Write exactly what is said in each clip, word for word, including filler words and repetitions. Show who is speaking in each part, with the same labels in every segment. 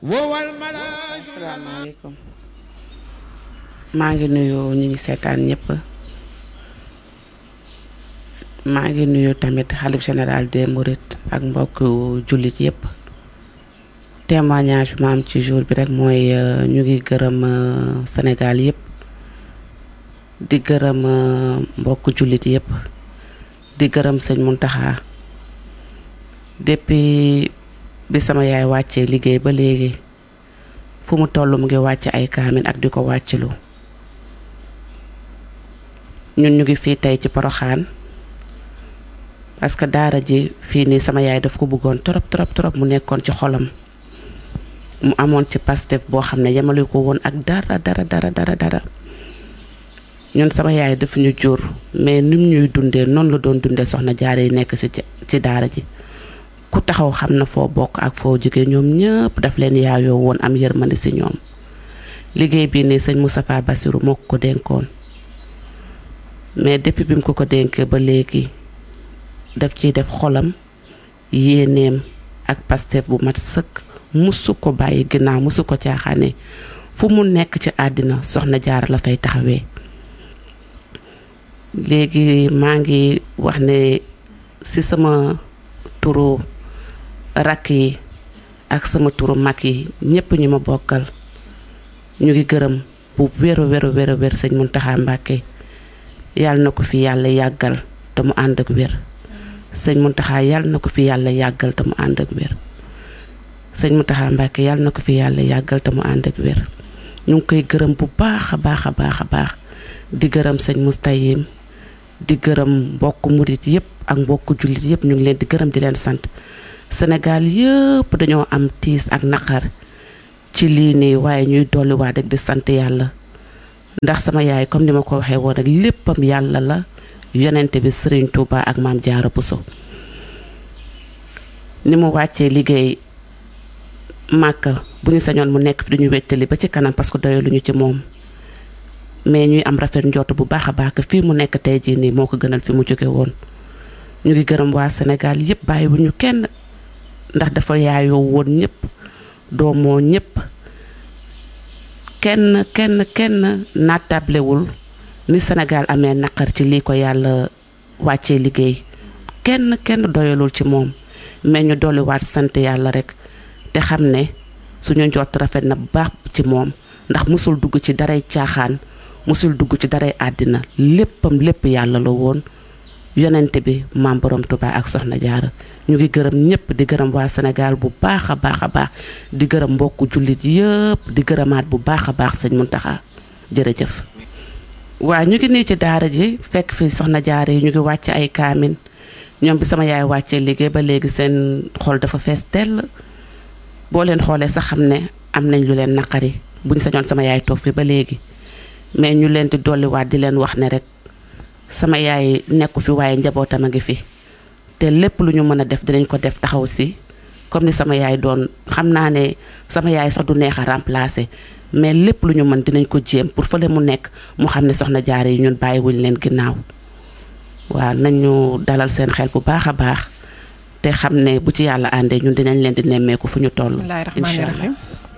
Speaker 1: asalaamaaleykum maa ngi nuyu ñi ngi seetaan ñëpp maa ngi nuyu tamit xalif général des Mourides ak mbokk jullit yëpp témoignage bi ma am ci jour bi rek mooy ñu ngi gërëm Sénégal yëpp di gërëm mbokk jullit yëpp di gërëm sëñ Mountakha depuis bi sama yaay wàccee liggéey ba léegi fu mu toll mu ngi wàcc ay kaamin ak di ko wàccilu ñun ñu ngi fii tey ci Porokhane parce que daara ji fii nii sama yaay daf ko bëggoon trop trop trop mu nekkoon ci xolam mu amoon ci Pastef boo xam ne yemale ko woon ak dara dara dara dara dara ñun sama yaay dafa ñu jur mais nim ñuy dundee noonu la doon dundee soxna jaare yi nekk ci ci daara ji ku taxaw xam na foo bokk ak foo jóge ñoom ñëpp daf leen yaayoo woon am yërmande ci ñoom liggéey bii nii sëñ Moustapha Bassirou moo ko dénkoon mais depuis bi mu ko ko dénkee ba léegi daf ciy def xolam yéeneem ak Pastef bu mat sëkk musu ko bàyyi ginnaaw musu ko caaxaane fu mu nekk ci àddina soxna jaara la fay taxawee léegi maa ngi wax ne ci sama turu rakk yi ak sama turu mag yi ñëpp ñu ma bokkal ñu ngi gërëm bu wéru wéru wéru wér sëñ Mountakha Mbacké yàlla na ko fi yàlla yàggal te mu ànd ak wér sëñ Mountakha yàlla na ko fi yàlla yàggal te mu ànd ak wér sëñ Mountakha Mbacké yàlla na ko fi yàlla yàggal te mu ànd ak wér ñu ngi koy gërëm bu baax a baax a baax a baax di gërëm sëñ Moustayim di gërëm mbokk murit yëpp ak mbokk jullit yëpp ñu ngi leen di gërëm di leen sant Sénégal yëpp dañoo am tiis ak naqar ci lii nii waaye ñuy dolliwaat rek di sant yàlla ndax sama yaay comme ni ma ko waxee woon rek léppam yàlla la yonente bi Serigne Touba ak maam Jaara Bousso ni mu wàccee liggéey Màkka bu ñu sañoon mu nekk fi duñu wettali ba ci kanam parce que doyaluñu ci moom mais ñuy am rafet njort bu baax a baax que fii mu nekk tey jii nii moo ko gënal fi mu jóge woon ñu ngi gërëm waa Sénégal yëpp bàyyi bu ñu kenn ndax dafa yaayoo woon ñëpp doomoo ñëpp kenn kenn kenn naatablewul ni Sénégal amee naqar ci lii ko yàlla wàccee liggéey kenn kenn doyalul ci moom mais ñu dolliwaat sant yàlla rek te xam ne suñu njort rafet na bu baax ci moom ndax musul dugg ci daray caaxaan musul dugg ci daray àddina léppam lépp yàlla la woon yonente bi maam borom Touba ak soxna jaara ñu ngi gërëm ñëpp di gërëm waa Sénégal bu baax a baax a baax di gërëm mbokku jullit yëpp di gërëmaat bu baax a baax sëñ Mountakha jërëjëf. waa ñu ngi nii ci daara ji fekk fi soxna jaara yi ñu ngi wàcc ay kaamin ñoom bi sama yaay wàccee liggéey ba léegi seen xol dafa fees tell boo leen xoolee sax xam ne am nañ lu leen naqari buñ sañoon sama yaay toog fi ba léegi mais ñu leen di dolliwaat di leen wax ne rek sama yaay nekku fi waaye njabootam a ngi fi te lépp lu ñu mën a def dinañ ko def taxaw si comme ni sama yaay doon xam naa ne sama yaay sax du neex a remplacer mais lépp lu ñu mën dinañ ko jéem pour fële mu nekk mu xam ne soxna jaare yi ñun bàyyiwuñ leen ginnaaw waaw nañu dalal seen xel bu baax a baax te xam ne bu ci yàlla àndee ñun dinañ leen di nemmeeku fu ñu toll.
Speaker 2: bismillaahi rahmaani rahiim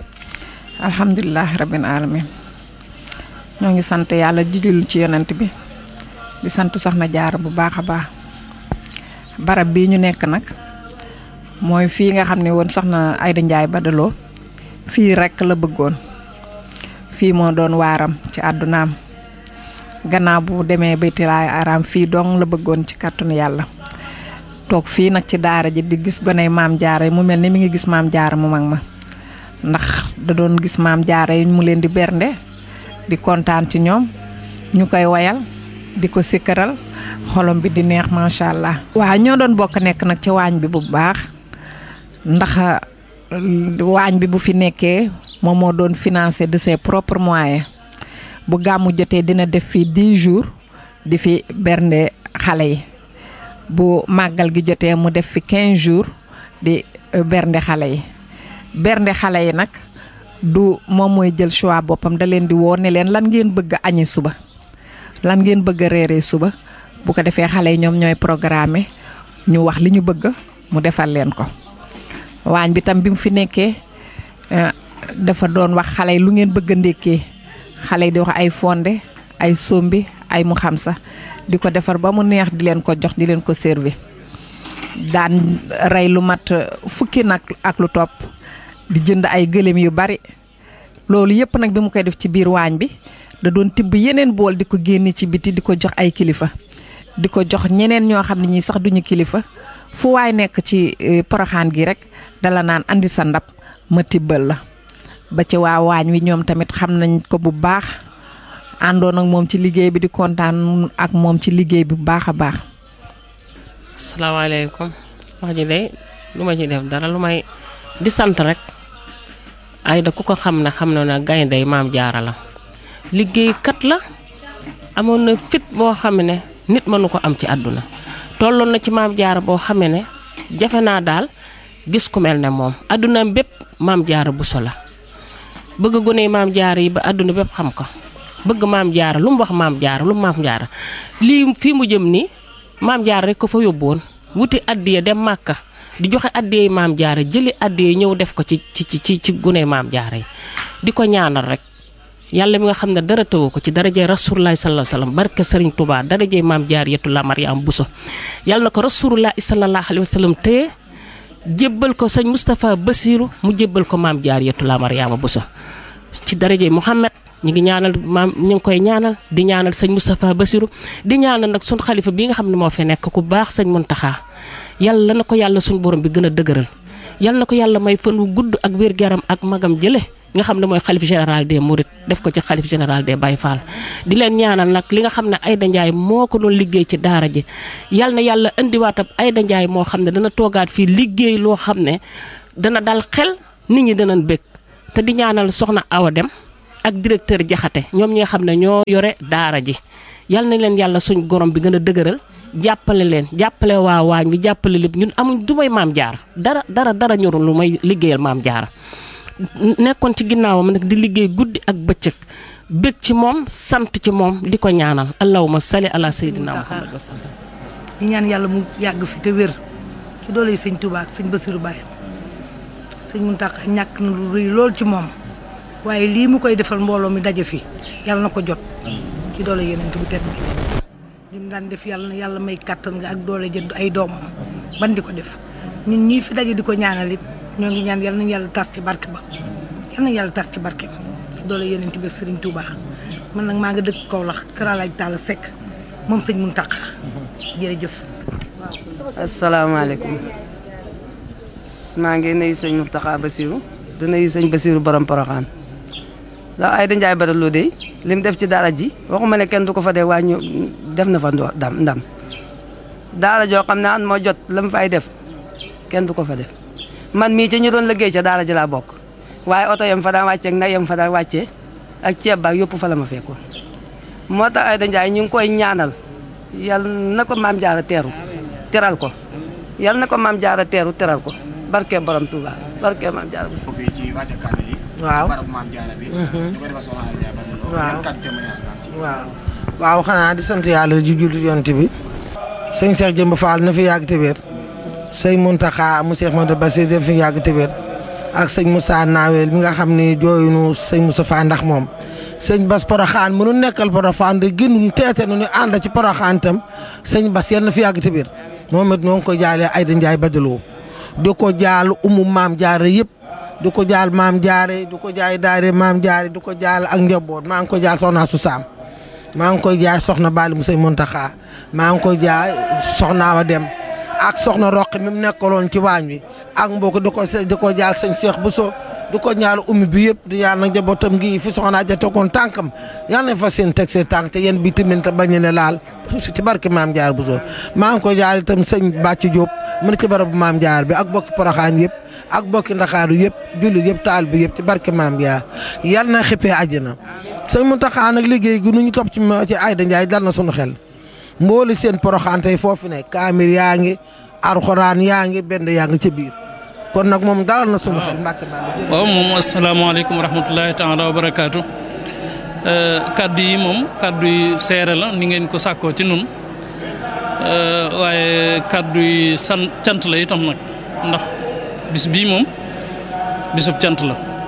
Speaker 2: alhamdulilah rabbil alamin ñoo ngi sant yàlla di julli ci yonent bi di sant soxna jaara bu baax a baax barab bii ñu nekk nag mooy fii nga xam ne woon soxna Ayda Njaay Badaloo fii rekk la bëggoon fii moo doon waaram ci àddunaam gannaaw bu demee baytilaay araam fii dong la bëggoon ci kàttanu yàlla toog fii nag ci daara ji di gis goney maam jaara yi mu mel ni mi ngi gis maam jaara mu mag ma ndax da doon gis maam jaara yi mu leen di bernde di kontaan ci ñoom ñu koy wayal di ko sikkaral xolom bi di neex macha allah. waaw ñoo doon bokk nekk nag ci waañ bi bu baax ndax waañ bi bu fi nekkee moom moo doon financé de ses propres moyens bu gàmmu jotee dina def fii dix jours di fi bernde xale yi bu màggal gi jotee mu def fi quinze jours di bernde xale yi bernde xale yi nag du moom mooy jël choix boppam da leen di woo ne leen lan ngeen bëgg a añi suba lan ngeen bëgg a reeree suba bu ko defee xale yi ñoom ñooy programme ñu wax li ñu bëgg mu defal leen ko waañ bi tam bi mu fi nekkee dafa doon wax xale yi lu ngeen bëgg a ndékkee xale yi di wax ay fonde ay sombi ay mu xam sa di ko defar ba mu neex di leen ko jox di leen ko servi daan rey lu mat fukki nag ak lu topp di jënd ay gëléem yu bari loolu yëpp nag bi mu koy def ci biir waañ bi da doon tibb yeneen bool di ko génne ci biti di ko jox ay kilifa di ko jox ñeneen ñoo xam ne ñii sax duñu kilifa fu waay nekk ci Poroxaan gi rek dala naan andi sa ndab ma tibbal la ba ci waa waañ wi ñoom tamit xam nañ ko bu baax àndoon ak moom ci liggéey bi di kontaan ak moom ci liggéey bi bu baax a baax.
Speaker 3: asalaamaaleykum wax ji de lu ma ci def dara lu may di sant rek Aida ku ko xam ne xam na ne gaynde Maam Jaara la liggéeykat la amoon na fit boo xam ne nit mënu ko am ci àdduna tolloon na ci Maam Jaara boo xam ne jafe naa daal gis ku mel ne moom àdduna bépp Maam Jaara Buso la bëgg gone Maam Jaara yi ba àdduna bépp xam ko bëgg Maam Jaara lu mu wax Maam Jaara lu mu Maam Jaara lii fii mu jëm nii Maam Jaara rek ko fa yóbboon wuti addiya dem Màkka di joxe addiya Maam Jaara jëli addiya ñëw def ko ci ci ci ci gune Maam Jaara yi di ko ñaanal rek yàlla mi nga xam ne dara tëwu ko ci darajee Rasulullaahi sallallaahu alayhi wa sallam barke Sëriñ Tuubaa darajee Maam Jaariyatu la Mariam Buso yàlla na ko Rasulullaahi sallallaahu alayhi wa sallam téye jébbal ko sëñ Moustapha Bassirou mu jébbal ko Maam Jaariyatu la Mariama Buso ci darajee Muhammad ñu ngi ñaanal maam ñu ngi koy ñaanal di ñaanal sëñ Moustapha Bassirou di ñaanal nag sun xalifa bi nga xam ne moo fi nekk ku baax sëñ Muntaxa yàlla na ko yàlla suñ borom bi gën a dëgëral yàlla na ko yàlla may fan wu gudd ak wér-gu-yaram ak magam jële nga xam ne mooy xalif général des Mourides def ko ci xalif général des Baye Fall di leen ñaanal nag li nga xam ne Aida Ndiaye moo ko doon liggéey ci daara ji yàlla na yàlla indiwaat ab Aida Ndiaye moo xam ne dana toogaat fii liggéey loo xam ne dana dal xel nit ñi danañ bëgg te di ñaanal soxna Awa Dem ak directeur Jaxate ñoom ñi nga xam ne ñoo yore daara ji yal na leen yàlla suñ gorom bi gën a dëgëral jàppale leen jàppale waa waañ bi jàppale lépp ñun amuñ du may Maam Jaara dara dara dara ñorul lu may liggéeyal Maam Jaara nekkoon ci ginnaawam nag di liggéey guddi ak bëccëg bëgg ci moom sant ci moom di ko ñaanal allahumma salli ala sayyidina Muhammad wa sallam
Speaker 4: di ñaan yàlla mu yàgg fi te wér ci doole yi sëñ Touba ak sëñ Bassirou Baye sëñ Mountakha ñàkk na lu rëy lool ci moom waaye lii mu koy defal mbooloo mi daje fi yàlla na ko jot ci doole yeneen bu tedd bi li mu daan def yàlla na yàlla may kàttan nga ak doole jënd ay doomam ban di ko def ñun ñii fi daje di ko ñaanal it ñoo ngi ñaan yàlla nañu yàlla tas ci barke ba yàlla nañu yàlla tas ci barke ba ci doole yeneen bi ak Serigne Touba man nag maa nga dëkk Kaolack Kër Alaaj Talla Seck moom sëñ Mountakha jërëjëf.
Speaker 5: asalaamaaleykum maa ngi nuyu sëñ Mountakha Bassirou di nuyu sëñ Bassirou borom Poroxaan ndax Aida Ndiaye Badara de li mu def ci daara ji waxuma ne kenn du ko fa dee waaye ñu def na fa ndam ndam daara joo xam ne an moo jot la mu fay def kenn du ko fa def man mii ci ñu doon liggéey ca daara ji laa bokk waaye oto yam fa daan wàccee ak nag yam fa daan wàccee ak ceeb baak yëpp fa la ma fekkoon moo tax Aida Ndiaye ñu ngi koy ñaanal yal na ko Maam Jaara teeru teral ko yal na ko Maam Jaara teeru teral ko barke borom Touba barke Maam Jaara bu
Speaker 6: fii ci wàcce kaamil yi
Speaker 7: waaw
Speaker 6: barab Maam Jaara bi ñu ko defal soxna Aida Ndiaye Badara
Speaker 7: waaw
Speaker 6: kat témoignage ci
Speaker 7: waaw waaw xanaa di sant yàlla ju jullit yonent bi sëñ Cheikh Jëmb Fall na fi yàgg te wér sëñ Mountakha mu Cheikh Modou Bassirou def fi yàgg te wér ak sëñ Moussa Nawel mi nga xam ne jooyunu sëñ Moussa Fa ndax moom sëñ Bass Poroxaan mënu nekkal Poroxaan de gënuñ teete nu ñu ànd ci Poroxaan tam sëñ Bass yal na fi yàgg te wér moom it noo ngi ko jaalee Aida Ndiaye Badara di ko jaal umu Maam Jaara yëpp di ko jaal Maam Jaara di ko jaay daare Maam Jaara di ko jaal ak njaboot maa ngi ko jaal soxna su Saam maa ngi koy jaay soxna Bali mu sëñ Mountakha maa ngi koy jaay soxna Awa Dem ak soxna Roqi mi mu nekkaloon ci waañ wi ak mbokk di ko di ko jaal sëñ Cheikh Bousso di ko ñaal ummi bi yëpp di ñaan nag njabootam gi fi soxna ja tegoon tànkam yal nañ fa seen teg seen tànk te yéen bi tamit te bañ ne laal ci barke Maam Jaara Bousso maa ngi koy jaal itam sëñ Bàcc Diop mu ne ci barabu Maam Jaara bi ak bokki Poroxaan yëpp ak bokki Ndakaaru yëpp jullit yëpp taal bi yëpp ci barke Maam Jaara yal na xippee àjjana sëñ Mountakha nag liggéey gi nu ñu topp ci ci Aida Ndiaye dal na sunu xel mbooli seen Poroxaan tey foofu ne kaamir yaa ngi alxuraan yaa ngi benn yaa ngi ca biir kon nag moom dalal na sunu xel Mbàkke Balla.
Speaker 8: waaw moom asalaamaaleykum wa rahmatulahi taala wa barakaatu kaddu yi moom kaddu yi seere la ni ngeen ko sàkkoo ci nun waaye kaddu yi san cant la itam nag ndax bis bii moom bisub cant la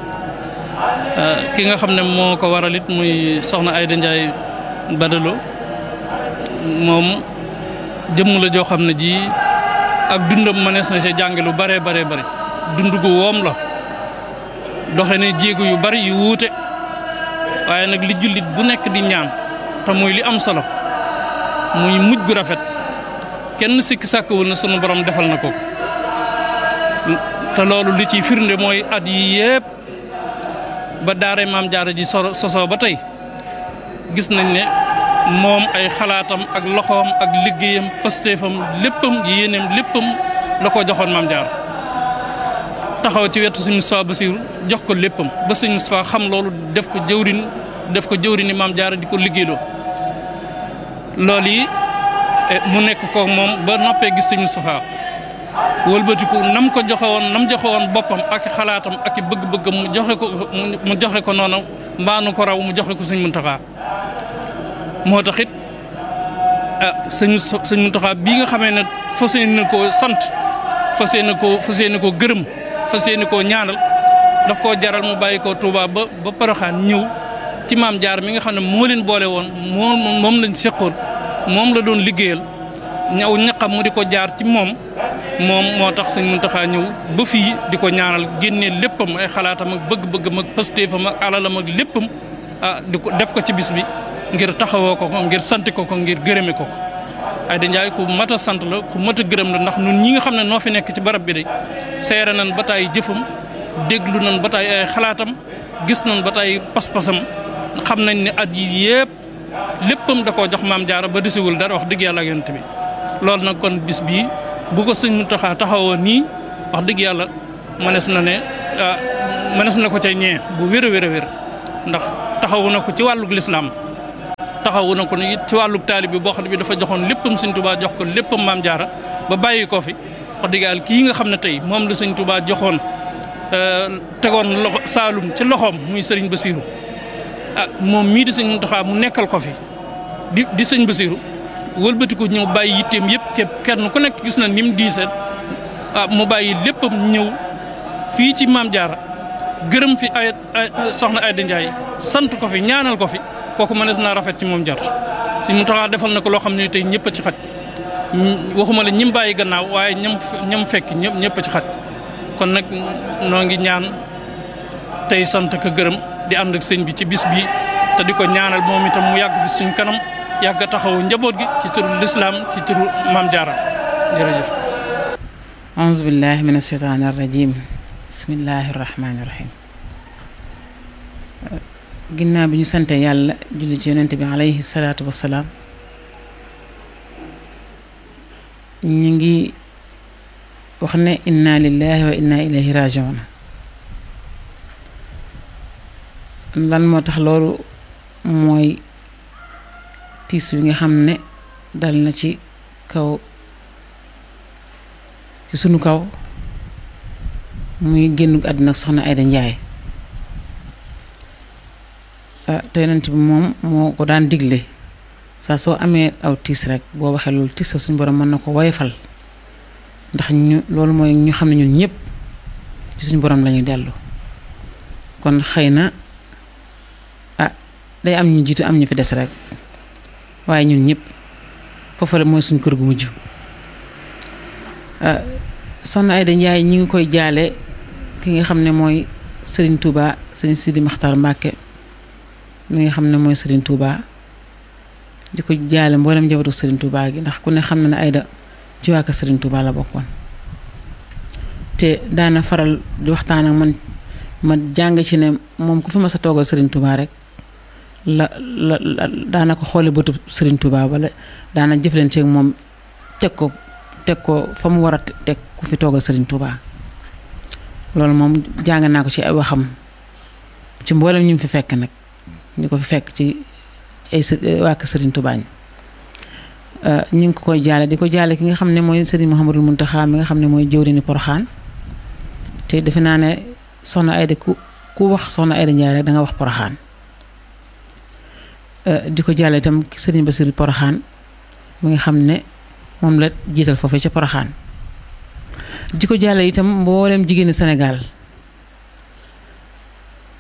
Speaker 8: ki nga xam ne moo ko waral it muy soxna Ayda Ndiaye Badalo moom jëmm la joo xam ne ji ak dundam mënees na ci jànge lu bare bare bare dund gu woom la doxe ne jéego yu bari yu wuute waaye nag li jullit bu nekk di ñaan te muy li am solo muy mujj gu rafet kenn sikki sàkkawul na sunu borom defal na ko te loolu li ciy firnde mooy at yi yépp ba daare maam jaara ji so sosoo ba tey gis nañ ne moom ay xalaatam ak loxoom ak liggéeyam pastéefam léppam yéeneem léppam la ko joxoon maam jaara taxaw ci wetu sëñ Moustapha Bassirou jox ko léppam ba sëñ Moustapha xam loolu def ko jëwrin def ko jëwrini maam jaara di ko liggéeyloo loolu yi mu nekk ko moom ba noppee gis sëñ Moustapha wëlbatiku nam ko joxe woon nam joxe woon boppam ak xalaatam ak bëgg-bëggam mu joxe ko mu joxe ko noonu mbaanu ko raw mu joxe ko sëñ Muntaxa moo tax it ah sëñ sëñ Muntaxa bii nga xamee ne fas yéene koo sant fas yéene koo fas yéene koo gërëm fas yéene koo ñaanal daf koo jaral mu bàyyi ko Touba ba ba Poroxaan ñëw ci maam jaar mi nga xam ne moo leen boole woon moom moom lañ seqoon moom la doon liggéeyal ñaw ñaqam mu di ko jaar ci moom moom moo tax sëñ Muntaxa ñëw ba fii di ko ñaanal génnee léppam ay xalaatam ak bëgg-bëggam ak pastéefam ak alalam ak léppam ah di ko def ko ci bis bi ngir taxawoo ko ko ngir sant ko ko ngir gërëme ko ko Ayda Ndiaye ku mat a sant la ku mat a gërëm la ndax ñun ñi nga xam ne noo fi nekk ci barab bi de seere nañ ba taay jëfam déglu nañ ba taay ay xalaatam gis nañ ba taay pas-pasam xam nañ ne at yi yépp léppam da koo jox maam jaara ba desiwul dara wax dëgg yàlla ak yonent bi loolu nag kon bis bii bu ko sëñ Muntaxa taxawoo nii wax dëgg yàlla mënees na ne mënees na ko ca ñee bu wér a wér a wér ndax taxawu na ko ci wàllug lislaam taxawu na ko it ci wàllug taalib bi boo xam ne bi dafa joxoon léppam sëñ Tuubaa jox ko léppam maam jaara ba bàyyi ko fi wax dëgg yàlla kii nga xam ne tey moom la sëñ Tuubaa joxoon tegoon loxo Saalum ci loxoom muy sëriñ Basiiru ah moom mii di sëñ Muntaxa mu nekkal ko fi di di sëñ Basiiru wëlbati ko ñëw bàyyi yitteem yëpp képp kenn ku nekk gis na ni mu diisee ah mu bàyyi léppam ñëw fii ci maam jaara gërëm fi ay soxna Ayda Ndiaye sant ko fi ñaanal ko fi kooku mënees naa rafet ci moom jar si mu taxaa defal na ko loo xam ne tey ñëpp a ci xaj waxuma la ñim bàyyi gannaaw waaye ñam ñam fekk ñëpp ñëpp a ci xaj kon nag noo ngi ñaan tey sant ko gërëm di ànd ak sëñ bi ci bis bi te di ko ñaanal moom itam mu yàgg fi suñ kanam yàgg taxawu njaboot gi ci turu lislaam ci turu maam jaara jërëjëf
Speaker 9: auzu billahi min asheytaani arrajim bismillahi rahmaani rahim ginnaaw bi ñu sante yàlla julli ci yonent bi alayhi salaatu wassalaam ñu ngi wax ne inna lillahi wa inna ilayhi rajiun lan moo tax loolu mooy tiis wi nga xam ne dal na ci kaw ci sunu kaw muy génn àddina soxna Ayda Ndiaye te yonent bi moom moo ko daan digle saa soo amee aw tiis rek boo waxee loolu tiis sa suñu borom mën na ko woyofal ndax ñu loolu mooy ñu xam ne ñun ñëpp ci suñu borom lañuy dellu kon xëy na ah day am ñu jiitu am ñu fi des rek waaye ñun ñëpp foofu la mooy suñu kër gu mujj soxna Ayda Ndiaye ñi ngi koy jaale ki nga xam ne mooy Serigne Touba Serigne Sidi Maxtar Mbàkke mi nga xam ne mooy Serigne Touba di ko jaale mboolem njabootu Serigne Touba gi ndax ku ne xam na ne Ayda ci waa kër Serigne Touba la bokkoon te daana faral di waxtaan ak man ma jàng ci ne moom ku fi ma sa toogal Serigne Touba rek la la daana ko xoole bëtu Serigne Touba wala daana jëflante ak moom teg ko teg ko fa mu war a teg ku fi toogal Serigne Touba loolu moom jàng naa ko ci ay waxam ci mboolem ñu fi fekk nag ñu ko fi fekk ci ay waa kër Serigne Touba ñi ñu ngi ko koy jaale di ko jaale ki nga xam ne mooy Serigne Mouhamadul Mountakha mi nga xam ne mooy jëwriñu Poroxaan te defe naa ne soxna Ayda ku ku wax soxna Ayda Ndiaye rek da nga wax Poroxaan di ko jaale itam Serigne Bassirou Poroxaan mi nga xam ne moom la jiital foofee ca Poroxaan di ko jaale itam mboolem jigéeni Sénégal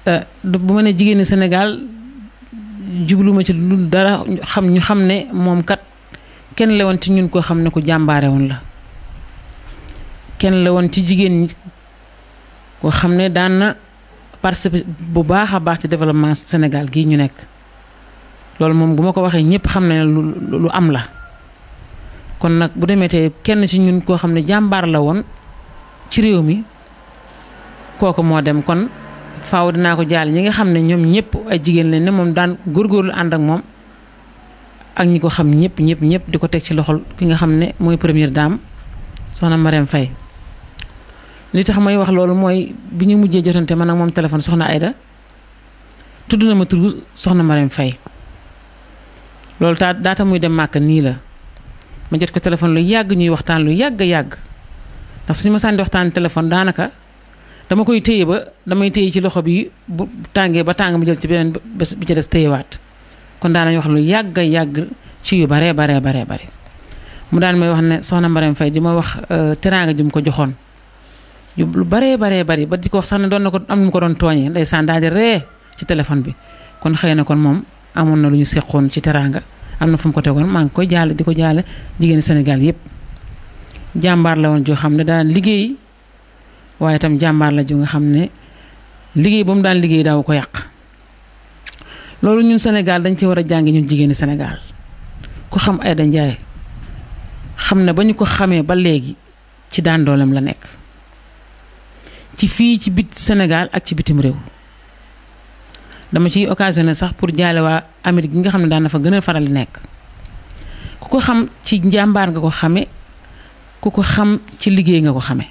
Speaker 9: bu ma ne jigéeni Sénégal jubluma ci lu dara xam ñu xam ne moom kat kenn la woon ci ñun koo xam ne ku jàmbaare woon la kenn la woon ci jigéen ñi koo xam ne daan na participer bu baax a baax ci développement Sénégal gii ñu nekk loolu moom bu ma ko waxee ñëpp xam ne lu lu am la kon nag bu demee tey kenn ci ñun koo xam ne jàmbaar la woon ci réew mi kooku moo dem kon faaw dinaa ko jaal ñi nga xam ne ñoom ñëpp ay jigéen lañ ne moom daan góorgóorlu ànd ak moom ak ñi ko xam ñëpp ñëpp ñëpp di ko teg ci loxol ki nga xam ne mooy première dame soxna Marème Faye li tax may wax loolu mooy bi ñu mujjee jotante man ak moom téléphone soxna Aïda tudd na ma tur soxna Marème Faye loolu taa daata muy dem màkk nii la ma jot ko téléphone lu yàgg ñuy waxtaan lu yàgg yàgg ndax suñu ma sànni waxtaan téléphone daanaka dama koy téye ba damay téye ci loxo bi bu tàngee ba tàng mu jël ci beneen bés bi ci des téyewaat kon daanañ wax lu yàgg yàgg ci yu baree baree baree bare mu daan may wax ne soxna Marème Faye di ma wax teraanga ju mu ko joxoon yu lu baree baree bari ba di ko wax sax ne doon na ko am nu mu ko doon tooñee ndeysaan daal di ree ci téléphone bi kon xëy na kon moom amoon na lu ñu seqoon ci teraanga am na fu mu ko tegoon maa ngi koy jaale di ko jaale jigéeni Sénégal yépp jàmbaar la woon joo xam ne daan liggéey waaye itam jàmbaar la ju nga xam ne liggéey ba mu daan liggéey daaw ko yàq loolu ñun Sénégal dañ ci war a jàngi ñun jigéeni Sénégal ku xam Aïda Ndiaye xam ne ba ñu ko xamee ba léegi ci daan dooleem la nekk ci fii ci bit Sénégal ak ci bitim réew dama ciy occasionné sax pour jaale waa Amérique gi nga xam ne daan na fa gën a faral di nekk ku ko xam ci njàmbaar nga ko xame ku ko xam ci liggéey nga ko xame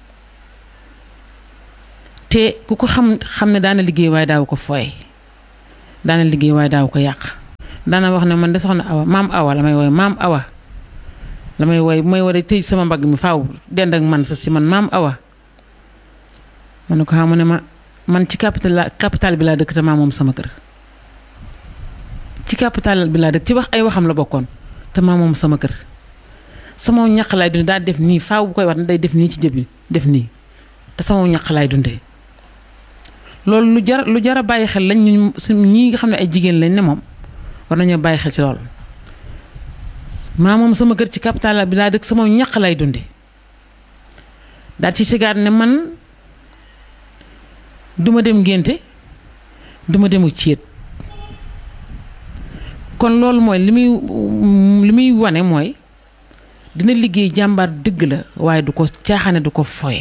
Speaker 9: te ku ko xam xam ne daana liggéey waaye daaw ko fooye daana liggéey waaye daaw ko yàq daana wax ne man de soxna Awa maam Awa la may wooy maam Awa la may wooy bu may war a tëj sama mbagg mi faaw dend ak man sa si man maam Awa ma ne ko xam ne ma man ci capital la capital bi laa dëkk te maa moom sama kër ci capital bi laa dëkk ci wax ay waxam la bokkoon te maa moom sama kër sama ñaq laay dundee daal def nii faaw bu koy wax ne day def nii ci jëbi def nii te sama ñaq laay dundee loolu lu jar lu jar a bàyyi xel lañ ñu ñii nga xam ne ay jigéen lañ ne moom war nañoo bàyyi xel ci loolu maa moom sama kër ci capital bi laa dëkk sama ñaq lay dundee daal ci sigaat ne man duma dem ngénte duma demu céet kon loolu mooy li muy li muy wane mooy dina liggéey jàmbaar dëgg la waaye du ko caaxaane du ko foye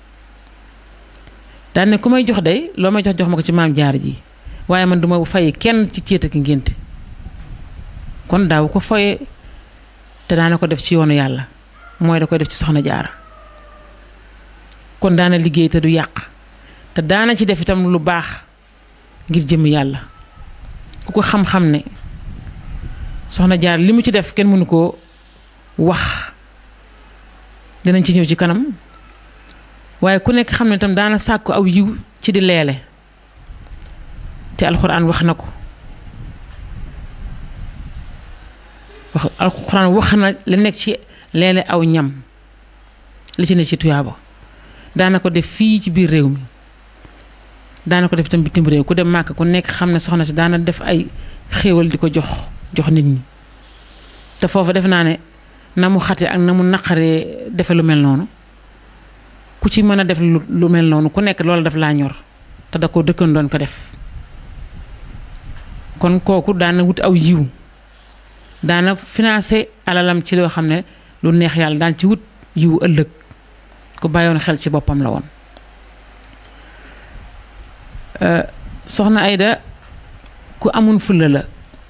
Speaker 9: daan ne ku may jox day loo may jox jox ma ko ci maam jaar ji waaye man duma fay kenn ci céet ak ngénte kon daaw ko foye te daana ko def ci yoonu yàlla mooy da koy def ci soxna jaara kon daana liggéey te du yàq te daana ci def itam lu baax ngir jëm yàlla ku ko xam-xam ne soxna jaar li mu ci def kenn mënu koo wax dinañ ci ñëw ci kanam waaye ku nekk xam ne itam daana sàkku aw yiw ci di leele te alxuraan wax na ko wax alxuraan wax na li nekk ci leele aw ñam li ci ne ci tuyaaba daana ko def fii ci biir réew mi daana ko def itam bitim réew ku dem màkk ku nekk xam ne soxna si daana def ay xéewal di ko jox jox nit ñi te foofu def naa ne na mu xate ak na mu naqaree defe lu mel noonu ku ci mën a def lu mel noonu ku nekk loolu daf laa ñor te da ko dëkkan doon ko def kon kooku daana wut aw yiw daana financé alalam ci loo xam ne lu neex yàlla daan ci wut yiw ëllëg ku bàyyoon xel ci boppam la woon soxna Aïda ku amun fulla la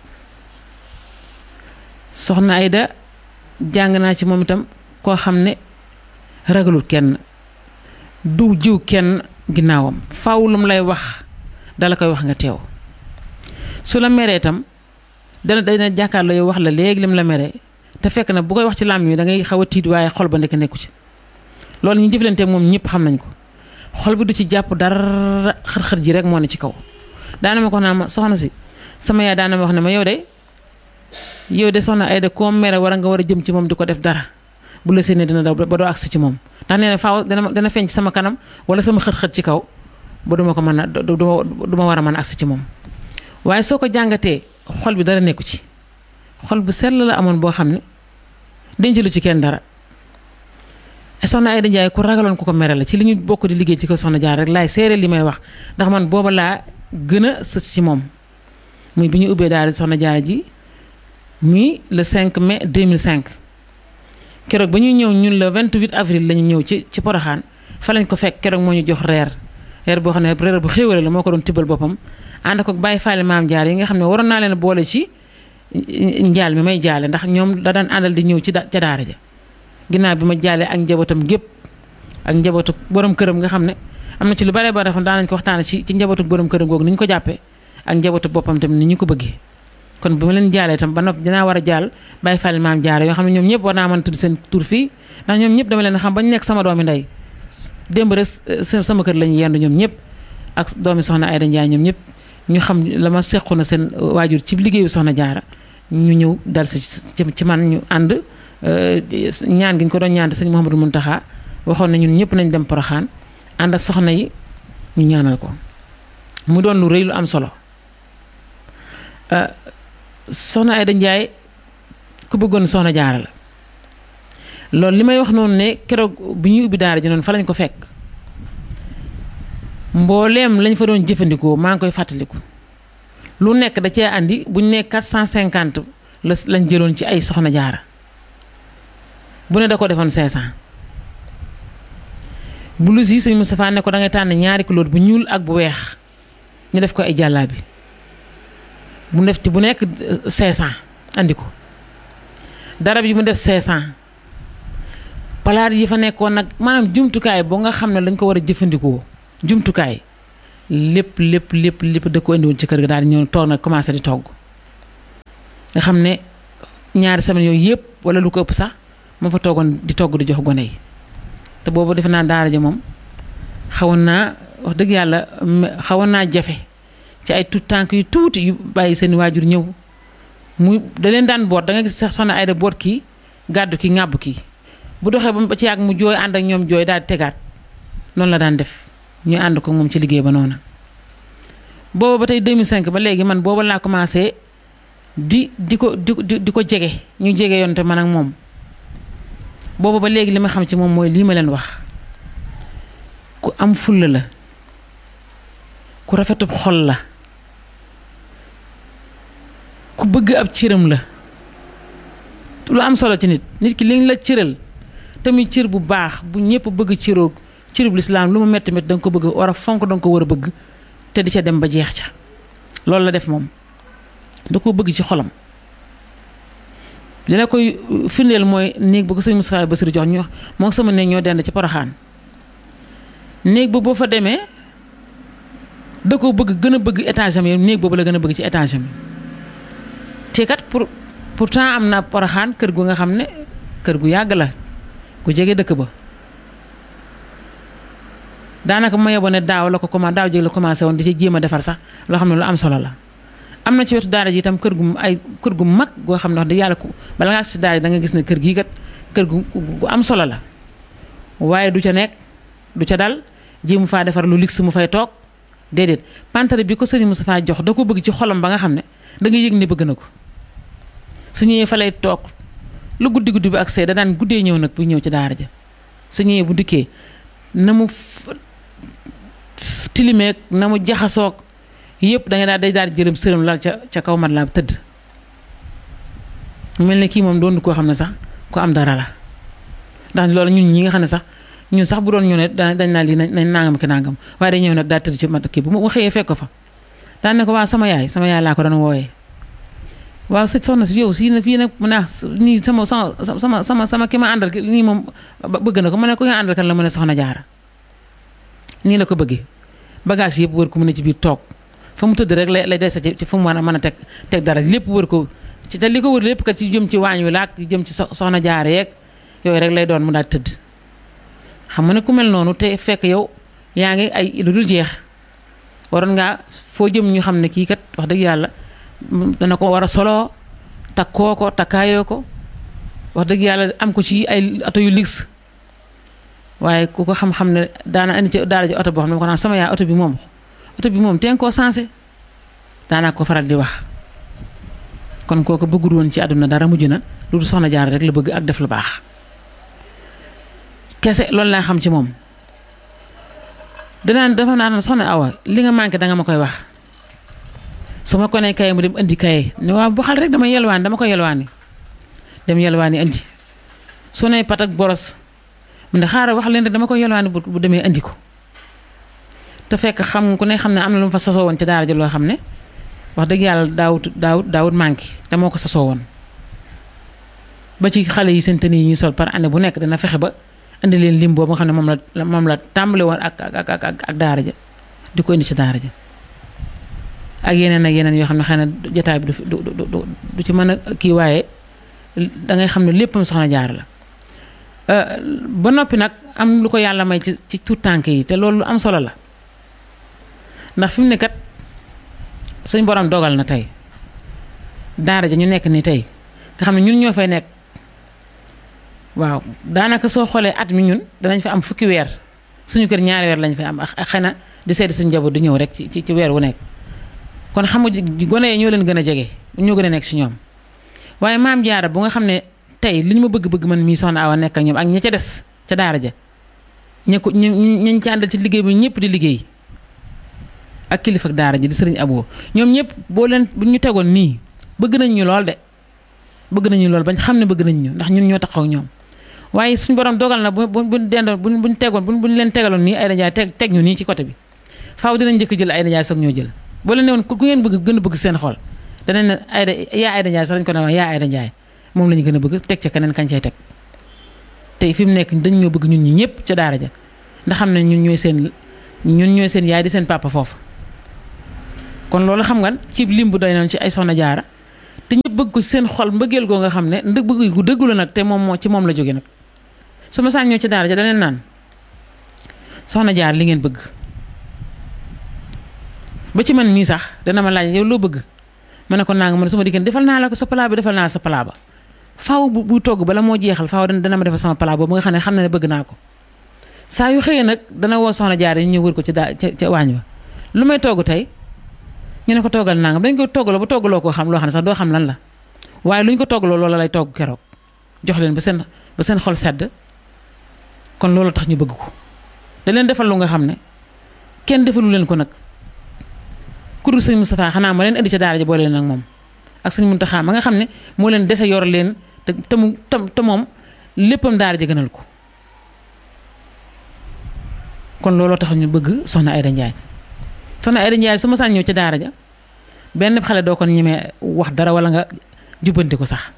Speaker 9: soxna Aïda jàng naa ci moom itam koo xam ne ragalul kenn du jiw kenn ginnaawam faaw lu mu lay wax dala koy wax nga teew su la meree itam dana dana jàkkaarloo yow wax la léegi lim la meree te fekk na bu koy wax ci làmmiñ mi da ngay xaw a tiit waaye xol ba nekk nekku ci loolu ñu jëflanteeg moom ñëpp xam nañ ko xol bi du ci jàpp dara xër-xër ji rek moo ne ci kaw daana ma ko naa ma soxna si sama yaay daana ma wax ne ma yow de yow de soxna Aïda koo mere war a nga war a jëm ci moom di ko def dara bu la séenee dina daw ba doo agsi ci moom ndax nee na faaw dana dana feeñ ci sama kanam wala sama xët-xët ci kaw ba duma ko mën a du ma war a mën a agsi ci moom waaye soo ko jàngatee xol bi dara nekku ci xol bu sell la amoon boo xam ne dencalu ci kenn dara soxna Aïda Ndiaye ku ragaloon ku ko mere la ci li ñu bokk di liggéey ci ko soxna Jaara rek laay seere li may wax ndax man booba laa gën a sës ci moom muy bi ñu ubbee daara soxna Jaara ji muy le cinq mai deux mille cinq keroog ba ñuy ñëw ñun le vingt-huit avril la ñu ñëw ci ci Porokhane fa lañ ko fekk keroog moo ñu jox reer reer boo xam ne reer bu xéwale la moo ko doon tibbal boppam ànd ko bàyyi faale maam Jaara yi nga xam ne waroon naa leen boole ci njaal mi may jaale ndax ñoom da daan àndal di ñëw ci ca daara ja ginnaaw bi ma jaalee ak njabootam gépp ak njabootu borom këram nga xam ne am na ci lu bare bare xam daan nañ ko waxtaane ci ci njabootu borom këram googu ni ñu ko jàppee ak njabootu boppam tamit ni ñu ko bëggee kon bu ma leen jaalee tam ba noppi dinaa war a jaal bàyyi fàlle maam Jaara yoo xam ne ñoom ñëpp war naa mën a tudd seen tur fii ndax ñoom ñëpp dama leen xam bañ nekk sama doomi ndey démb rek sama kër lañu yendu ñoom ñëpp ak doomi soxna Aïda Ndiaye ñoom ñëpp ñu xam la ma sequ na seen waajur ci liggéeyu soxna Jaara ñu ñëw dal si ci man ñu ànd ñaan gi ñu ko doon ñaan sëñ Mouhamadou Mountakha waxoon na ñun ñëpp nañ dem Porokhane ànd ak soxna yi ñu ñaanal ko mu doon lu rëy lu am solo soxna Aïda Ndiaye ku bëggoon soxna Jaara la loolu li may wax noonu ne keroog bi ñuy ubbi daara ji noonu fa lañ ko fekk mbooleem lañ fa doon jëfandikoo maa ngi koy fàttaliku lu nekk da cee andi buñ ne quatre cent cinquante la lañ jëloon ci ay soxna Jaara bu ne da ko defoon cinq cent blouse yi sëñ Moustapha ne ko da ngay tànn ñaari couleur bu ñuul ak bu weex ñu def ko ay jàllaabi bu def ci bu nekk cinq cent andi ko darab yi mu def cinq cent palaat yi fa nekkoon nag maanaam jumtukaay boo nga xam ne lañ ko war a jëfandikoo jumtukaay lépp lépp lépp lépp da ko indiwoon ci kër ga daal di ñëw toog nag commencé di togg nga xam ne ñaari semaine yooyu yëpp wala lu ko ëpp sax moo fa toogoon di togg di jox gone yi te boobu defe naa daara ja moom xawoon naa wax dëgg yàlla xawoon naa jafe ci ay tout tànk yu tuuti yu bàyyi seen waajur ñëw muy da leen daan boot da nga gis sax soxna Aïda boot kii gàddu kii ŋàbb kii bu doxee ba ci yàgg mu jooy ànd ak ñoom jooy daal di tegaat noonu la daan def ñu ànd ko moom ci liggéey ba noonu booba ba tey deux mille cinq ba léegi man booba laa commencé di di ko di di ko jege ñu jege yoon te man ak moom booba ba léegi li ma xam ci moom mooy lii ma leen wax ku am fulla la ku rafetub xol la ku bëgg ab cëram la lu am solo ci nit nit ki liñ la cëral tamit cër bu baax bu ñëpp bëgg cëroo cërub lislaam lu mu metti metti da nga ko bëgg war a fonk da nga ko war a bëgg te di ca dem ba jeex ca loolu la def moom da koo bëgg ci xolam li la koy firndeel mooy néeg ba ko sëñ Moustapha Bassirou jox ñu moo sama néeg ñoo dend ci Porokhane néeg ba boo fa demee da ko bëgg gën a bëgg étage am yi néeg boobu la gën a bëgg ci étage am te kat pour pourtant am na Porokhane kër gu nga xam ne kër gu yàgg la ku jege dëkk ba daanaka ma yeboo ne daaw la ko commencé daaw jéeg la commencé woon di ci jéem a defar sax loo xam ne lu am solo la am na ci wetu daara ji itam kër gu ay kër gu mag goo xam ne wax dëgg yàlla ku bala ngaa si daara ji da nga gis ne kër gii kat kër gu gu am solo la waaye du ca nekk du ca dal jéemu faa defar lu luxe mu fay toog déedéet pantare bi ko sëriñ Moustapha jox da ko bëgg ci xolam ba nga xam ne da nga yëg ne bëgg na ko su ñëwee fa lay toog lu guddi guddi bi ak see da daan guddee ñëw nag bu ñëw ci daara ja su ñëwee bu dikkee na mu tilimeeg na mu jaxasoog yëpp da nga daal day daal di jërëm sërëm lal ca ca kaw mat la tëdd mel ne kii moom doon koo xam ne sax ku am dara la ndax loolu ñun ñi nga xam ne sax ñun sax bu doon ñëw ne dañ naa lii nañ nangam ki nangam waaye day ñëw nag daal tëdd ci mat kii bu ma xëyee fekk ko fa daan ne ko waaw sama yaay sama yaay laa ko doon wooyee waaw sëñ soxna si yow si na fii nag mu ne nii sama sama sama sama sama ki ma àndal nii moom bëgg na ko mu ne ko nga àndal kan la mu ne soxna Jaara nii la ko bëggee bagage yëpp wër ko mu ne ci biir toog fa mu tëdd rek lay lay des ci fa mu mën a mën a teg teg dara lépp wër ko ci te li ko wër lépp kat ci jëm ci waañ wi laak jëm ci soxna Jaara yeeg yooyu rek lay doon mu daal tëdd xam nga ne ku mel noonu te fekk yow yaa ngi ay lu dul jeex waroon ngaa foo jëm ñu xam ne kii kat wax dëgg yàlla dana ko war a soloo takkoo ko takkaayoo ko wax dëgg yàlla am ko ci ay oto yu luxe waaye ku ko xam-xam ne daana indi ci daara ji oto boo xam ne ma ko naan sama yaay oto bi moom oto bi moom teen koo sensé daanaa ko faral di wax kon kooku bëggul woon ci àdduna dara mujj na lu du soxna Jaara rek la bëgg ak def lu baax kese loolu laa xam ci moom danaan dafa naan soxna Awa li nga manqué danga ma koy wax su ma ko nee kaye mu dem indi kaye ne waaw bu xal rek dama yelwaani dama ko yelwaani dem yelwaani indi su ne pat ak boros mu ne xaaral wax leen rek dama ko yelwaani bu demee indi ko te fekk xam ku ne xam ne am na lu mu fa sasoo woon ci daara ji loo xam ne wax dëgg yàlla daawut daawut daawut manqué te moo ko sasoo woon ba ci xale yi seen tenue yi ñuy sol par année bu nekk dana fexe ba indi leen lim boobu nga xam ne moom la moom la tàmbale woon ak ak ak ak daara ja di ko indi ci daara ja ak yeneen ak yeneen yoo xam ne xëy na jotaay bi du du du du ci mën a kii waaye da ngay xam ne léppam soxna Jaara la ba noppi nag am lu ko yàlla may ci ci tuut tànk yi te loolu lu am solo la ndax fi mu ne kat suñ borom dogal na tey daara ja ñu nekk ni tey nga xam ne ñun ñoo fay nekk waaw daanaka soo xoolee at mi ñun danañ fa am fukki weer suñu kër ñaari weer lañ fay am ak xëy na di seeti suñu njaboot di ñëw rek ci ci weer wu nekk kon xam nga gone yi ñoo leen gën a jege ñoo gën a nekk si ñoom waaye maam Jaara bu nga xam ne tey li ñu ma bëgg-bëgg man mii soxna Awa nekk ak ñoom ak ña ca des ca daara ja ña ko ñu ñu ci àndal ci liggéey bi ñëpp di liggéey ak kilifa ak daara ji di sëriñ Abo ñoom ñëpp boo leen bu ñu tegoon nii bëgg nañ ñu lool de bëgg nañu lool bañ xam ne bëgg nañ ñu ndax ñun ñoo taxaw ak ñoom waaye suñu borom dogal na bu bu buñ dendoon buñ buñ tegoon buñ buñ leen tegaloon nii Aïda Ndiaye teg teg ñu nii ci côté bi faaw dinañ njëkk jël Aïda Ndiaye soog ñoo jël boo leen ne woon ku ngeen bëgg gën a bëgg seen xol danañ ne Aïda yaa Aïda Ndiaye sax dañ ko ne wax yaa Aïda Ndiaye moom la ñu gën a bëgg teg ca keneen kañ cay teg tey fi mu nekk dañ ñoo bëgg ñun ñi ñëpp ca daara ja ndax xam ne ñun ñooy seen ñun ñooy seen yaay di seen papa foofu kon loolu xam nga ci lim bu doy noonu ci ay soxna Jaara te ñëpp bëgg ko seen xol mbëggeel goo nga xam ne ndëg bëgg gu dëggu la nag te moom moo ci moom la jóge nag su ma saan ñëw ci daara ja daneen naan soxna Jaara li ngeen bëgg ba ci man mii sax dana ma laaj yow loo bëgg ma ne ko naa nga man su ma diggéen defal naa la ko sa palaa bi defal naa la sa palaa ba faaw bu bu togg bala moo jeexal faaw dana ma defal sama palaa boobu nga xam ne xam na ne bëgg naa ko saa yu xëyee nag dana woo soxna Jaara ñu ñëw wër ko ci daa ca ca waañ ba lu may togg tey ñu ne ko toggal nangam dañ ko toggaloo ba toggaloo koo xam loo xam ne sax doo xam lan la waaye lu ñu ko toggaloo loola lay togg keroog jox leen ba seen ba seen xol sedd kon loolu tax ñu bëgg ko da leen defal lu nga xam ne kenn defalu leen ko nag ku dul sëñ Moustapha xanaa ma leen indi ca daara ja boole leen ak moom ak sëñ Muntaxa ma nga xam ne moo leen dese yor leen te te mu te moom léppam daara ja gënal ko kon looloo tax ñu bëgg soxna Aïda Ndiaye soxna Aïda Ndiaye su ma saan ñëw ci daara ja benn xale doo ko ñemee wax dara wala nga jubbanti ko sax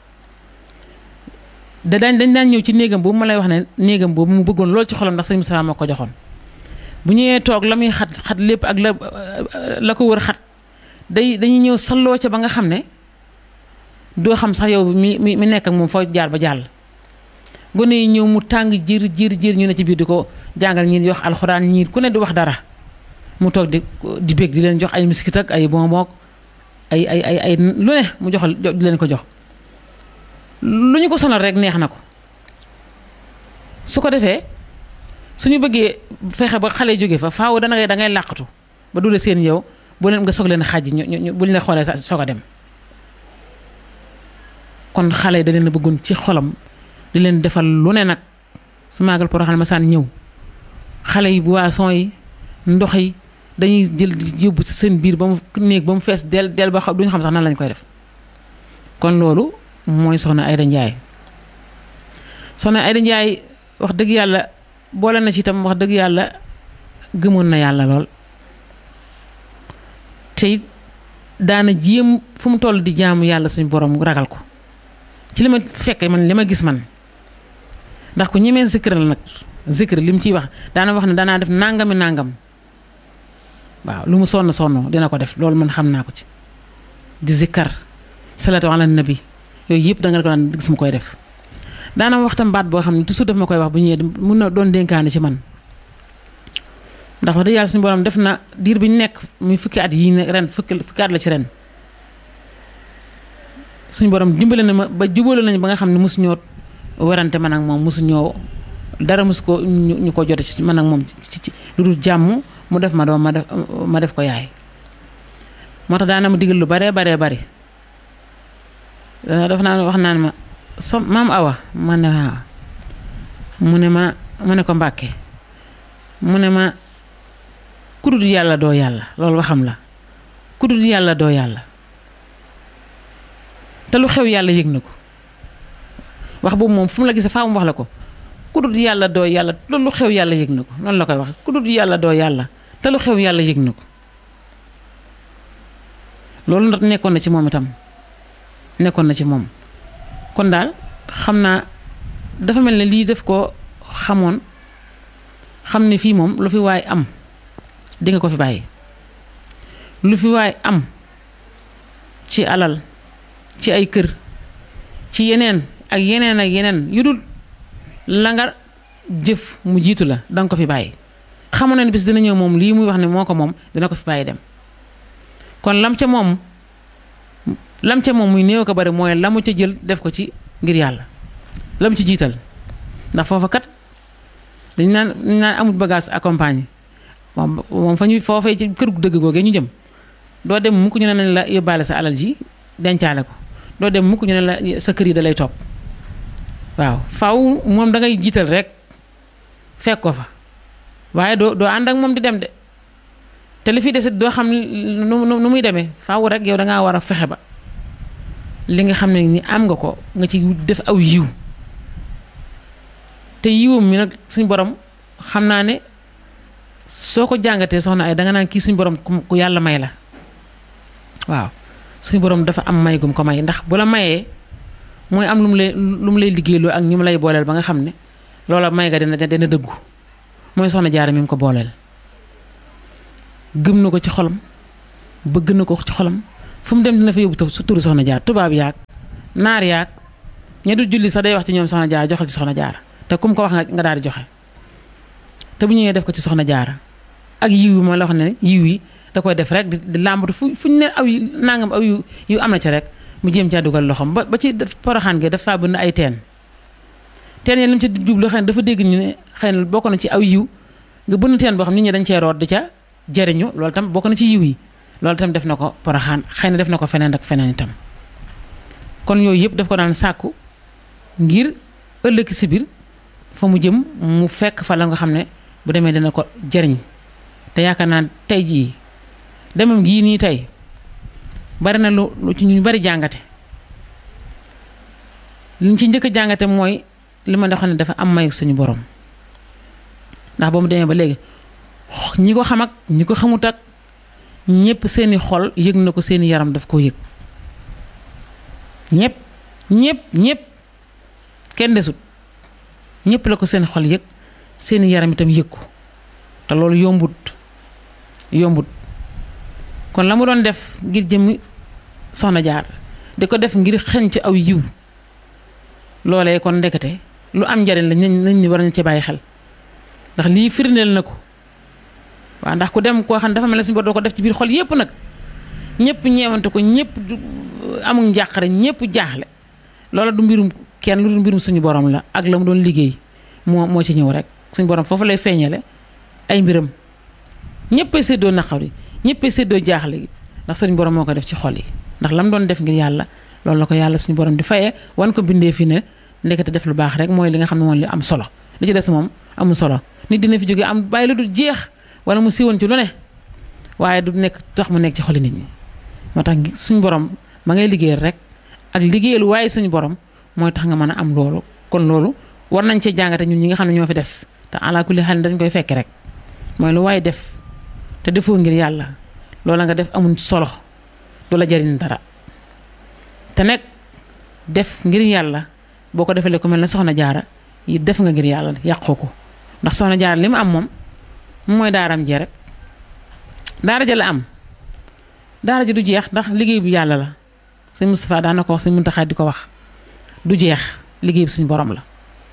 Speaker 9: da daañ dañ daan ñëw ci néegam boobu ma lay wax ne néegam boobu mu bëggoon lool ci xolam ndax sëñ Moustapha moo ko joxoon bu ñëwee toog la muy xat xat lépp ak la la ko wër xat day dañuy ñëw salloo ca ba nga xam ne doo xam sax yow mi mi mi nekk ak moom foo jaar ba jàll gone yi ñëw mu tàng jir jir jir ñu ne ci biir di ko jàngal ñii di wax alxuraan ñii ku ne di wax dara mu toog di di bég di leen jox ay miskit ak ay bonbon ay ay ay ay lu ne mu joxal di leen ko jox lu ñu ko sonal rek neex na ko su ko defee suñu bëggee fexe ba xale jóge fa faaw dana ngay da ngay làqatu ba dule seen yow bu leen nga soog leen xàjj ñu ñu buñ la xoolee sa soog a dem kon xale da leen a bëggoon ci xolam di leen defal lu ne nag su maagal Porokhane ma saan ñëw xale yi boisson yi ndox yi dañuy jël yóbbu ci seen biir ba mu néeg ba mu fees del del ba duñu xam sax nan lañ koy def kon loolu mooy soxna Aïda Ndiaye soxna Aïda Ndiaye wax dëgg yàlla boole na ci itam wax dëgg yàlla gëmoon na yàlla lool te daana jéem fu mu toll di jaamu yàlla suñu borom ragal ko ci li ma fekkee man li ma gis man ndax ku ñemee zikr la nag zikr li mu ciy wax daana wax ne danaa def nangami nangam waaw lu mu sonn sonn dina ko def loolu man xam naa ko ci di zikkar salatu ala nabi yooyu yëpp da nga ko daan gis mu koy def daana waxtam baat boo xam ne toujours daf ma koy wax bu ñëwee mun na doon dénkaane ci man ndax wax dëgg yàlla suñu borom def na diir bi ñu nekk muy fukki at yi ren fukki fukki at la ci ren suñu borom dimbale na ma ba jubóole nañu ba nga xam ne mosu ñoo werante man ak moom mosu ñoo dara mus ko ñu ko jote ci man ak moom ci ci lu dul jàmm mu def ma doom ma def ma def ko yaay moo tax daana ma digal lu baree baree bari dafa naan wax naan ma so maam Awa ma ne waaw mu ne ma mu ne ko Mbàkke mu ne ma ku dul yàlla doo yàlla loolu waxam la ku dul yàlla doo yàlla te lu xew yàlla yëg na ko wax boobu moom fu mu la gisee faa mu wax la ko ku dul yàlla doo yàlla loolu lu xew yàlla yëg na ko noonu la koy wax ku dul yàlla doo yàlla te lu xew yàlla yëg na ko loolu ndax nekkoon na ci moom itam nekkoon na ci moom kon daal xam naa dafa mel ne lii def ko xamoon xam ne fii moom lu fi waay am di nga ko fi bàyyi lu fi waay am ci alal ci ay kër ci yeneen ak yeneen ak yeneen yu dul la nga jëf mu jiitu la danga ko fi bàyyi xamoon na ne bis dina ñëw moom lii muy wax ne moo ko moom dina ko fi bàyyi dem kon lam ca moom lam ca moom muy néew ko bari mooy la mu ca jël def ko ci ngir yàlla la mu ci jiital ndax foofa kat dañ naan dañ naan amul bagage accompagné moom moom fa ñu foofee ci kër gu dëgg googee ñu jëm doo dem mukk ñu ne nañ la yóbbaale sa alal ji dencaale ko doo dem mukk ñu ne la sa kër yi da lay topp waaw faw moom da ngay jiital rek fekk ko fa waaye doo doo ànd ak moom di dem de te li fi desit doo xam nu nu muy demee faaw rek yow dangaa war a fexe ba li nga xam ne ni am nga ko nga ci def aw yiw te yiwam mi nag suñ borom xam naa ne soo ko jàngatee soxna ay danga naan kii suñ borom ku yàlla may la waaw suñ borom dafa am may gum ko may ndax bu la mayee mooy am lu mu lay lu mu lay liggéeyloo ak ñu mu lay booleel ba nga xam ne loola may nga dina dina dëggu mooy soxna Jaara mi mu ko booleel gëm na ko ci xolam bëgg na ko ci xolam fu mu dem dina fa yóbbu su turu soxna Jaara tubaab yaag naar yaag ña dul julli sax day wax ci ñoom soxna Jaara joxal ci soxna Jaara te kum ko wax nga nga daal di joxe te bu ñëwee def ko ci soxna Jaara ak yiw yi ma la wax ne yiw yi da koy def rek di làmbatu fu fu ñu ne aw yu nangam aw yu yu am na ci rek mu jéem caa dugal loxoom ba ba ci poroxaan gi dafa bënn ay teen teen yi li mu ci jublu xëy na dafa dégg ñu ne xëy na bokk na ci aw yiw nga bënn teen boo xam nit ñi dañ cee root di ca jariñu loolu tam bokk na ci yiw yi loolu tam def na ko poroxaan xëy na def na ko feneen ak feneen itam kon yooyu yëpp daf ko daan sàkku ngir ëllëg si biir fa mu jëm mu fekk fa la nga xam ne bu demee dina ko jariñ te yaakaar naa tey jii demam gii nii tey bari na lu lu ci ñu bari jàngate liñ ci njëkk a jàngate mooy li ma xam ne dafa am mayu suñu borom ndax ba mu demee ba léegi ñi ko xam ak ñi ko xamut ak ñëpp seeni xol yëg na ko seeni yaram daf koo yëg ñëpp ñëpp ñëpp kenn desut ñëpp la ko seen xol yëg seeni yaram itam yëg ko te loolu yombut yombut kon la mu doon def ngir jëmmi soxna Jaara di ko def ngir xeñ ci aw yiw loolee kon ndekete lu am njariñ la nañ ni war nañ ci bàyyi xel ndax lii firndeel na ko waaw ndax ku dem koo xam ne dafa mel ne suñu bor doo ko def ci biir xol yépp nag ñëpp ñeewante ko ñëpp amul njàqare ñëpp jaaxle loola du mbirum kenn lu du mbirum suñu borom la ak la mu doon liggéey moo moo ci ñëw rek suñu borom foofu lay feeñale ay mbiram ñëppay séddoo naqar yi ñëppay séddoo jaaxle gi ndax suñu borom moo ko def ci xol yi ndax la mu doon def ngir yàlla loolu la ko yàlla suñu borom di fayee wan ko bindee fi ne ndekete def lu baax rek mooy li nga xam ne moom li am solo li ci des moom amul solo nit dina fi jógee am bàyyi lu du jeex wala mu siiwoon ci lu ne waaye du nekk tax mu nekk ci xoli nit ñi moo tax suñu borom ma ngay liggéeyal rek ak liggéeyal waaye suñu borom mooy tax nga mën a am loolu kon loolu war nañ cee jàngate ñun ñi nga xam ne ñoo fi des te ala kulli xel dañ koy fekk rek mooy lu waaye def te defoo ngir yàlla loola nga def amul solo du la jariñ dara te nekk def ngir yàlla boo ko defalee ku mel ne soxna Jaara yi def nga ngir yàlla yàqoo ko ndax soxna Jaara li mu am moom mooy daaram jee rek daara ja la am daara ji du jeex ndax liggéey bu yàlla la sëñ Moustapha daan na ko wax sëñ Muntaxa di ko wax du jeex liggéey bi suñu borom la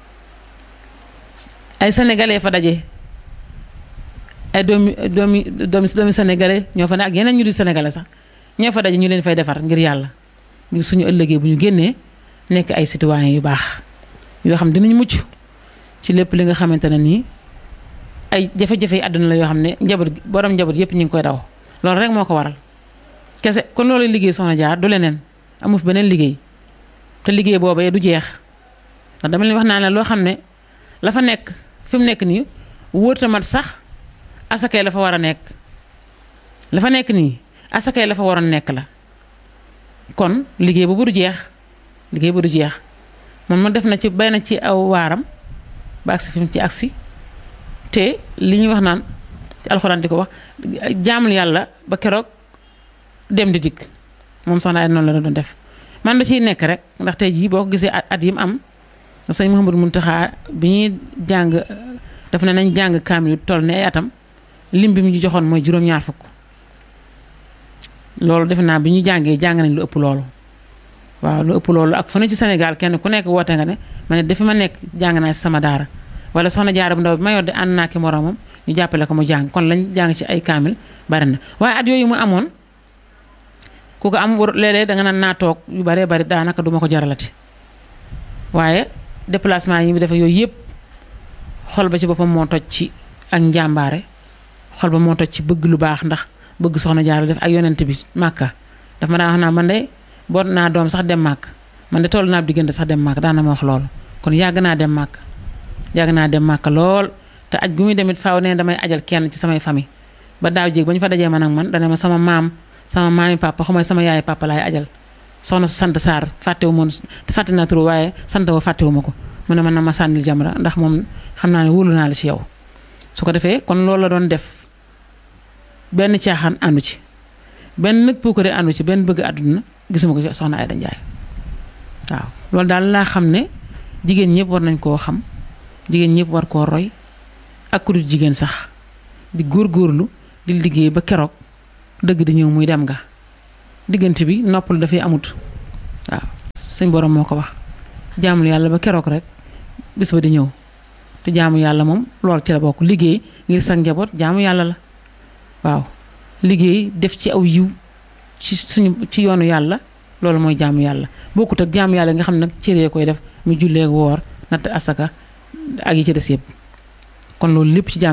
Speaker 9: ay sénégalais fa daje ay doomi doomi doomi doomi sénégalais ñoo fa ne ak yeneen ñu di sénégalais sax ñoo fa daje ñu leen fay defar ngir yàlla ngir suñu ëllëgee bu ñu génnee nekk ay citoyens yu baax yoo xam dinañ mucc ci lépp li nga xamante ne nii ay jafe-jafe yi àdduna la yoo xam ne njaboot borom njaboot yëpp ñu ngi koy daw loolu rek moo ko waral kese kon loolu liggéey soxna jaar du leneen amu fi beneen liggéey te liggéey boobee du jeex ndax dama leen wax naa ne loo xam ne la fa nekk fi mu nekk nii wóorta mat sax asakay la fa war a nekk la fa nekk nii asakay la fa waroon nekk la kon liggéey boobu du jeex liggéey bu du jeex moom ma def na ci bay na ci aw waaram ba agsi fi mu ci agsi te li ñuy wax naan ci alxuraan di ko wax jaamul yàlla ba keroog dem di dikk moom soxna ay noonu la doon def man da ciy nekk rek ndax tey jii boo ko gisee at at yi mu am sëñ Mouhamadou Mountakha bi ñuy jàng daf ne nañ jàng kaamil toll ne ay atam lim bi mu ñu joxoon mooy juróom-ñaar fukk loolu defe naa bi ñu jàngee jàng nañ lu ëpp loolu waaw lu ëpp loolu ak fu ne ci Sénégal kenn ku nekk woote nga ne ma ne dafa ma nekk jàng naa ci sama daara wala soxna jaara bu ndaw bi ma yor de ànd naa ki moromam ñu jàppale ko mu jàng kon lañ jàng ci ay kaamil bari na waaye at yooyu mu amoon ku ko am léeg-léeg danga naan naa toog yu baree bari daanaka duma ko jaralati waaye déplacement yi mu defe yooyu yëpp xol ba ci boppam moo toj ci ak njàmbaare xol ba moo toj ci bëgg lu baax ndax bëgg soxna jaara def ak yonent bi màkka daf ma daa wax naa man de boot naa doom sax dem màkk man de toll naa diggante sax dem màkk daana ma wax loolu kon yàgg naa dem màkk yàgg naa dem màkk lool te aj gu muy demit faaw ne damay ajal kenn ci samay famille ba daaw jéeg ba ñu fa dajee man ak man dana ma sama maam sama maami papa xamay sama yaay papa laay ajal soxna su sant Sarr fàttewu moon fàtte naa turu waaye sant wa fàttewu ma ko mu ne man na ma sànnil Jamra ndax moom xam naa ne wóolu naa la ci yow su ko defee kon loolu la doon def benn caaxaan àndu ci benn nag puukare àndu ci benn bëgg àdduna gisuma ko ci soxna Aïda Ndiaye waaw loolu daal laa xam ne jigéen ñëpp war nañ koo xam jigéen ñëpp war koo roy ak ku dul jigéen sax di góorgóorlu di liggéey ba keroog dëgg di ñëw muy dem nga diggante bi noppal dafay amut waaw suñ borom moo ko wax jaamul yàlla ba keroog rek bis ba di ñëw te jaamu yàlla moom loolu ci la bokk liggéey ngir sa njaboot jaamu yàlla la waaw liggéey def ci aw yiw ci suñu ci yoonu yàlla loolu mooy jaamu yàlla bokkut ak jaamu yàlla nga xam ne nag cëree koy def mu jullee woor natt asaka ak yi ci des yëpp kon loolu lépp ci jaamu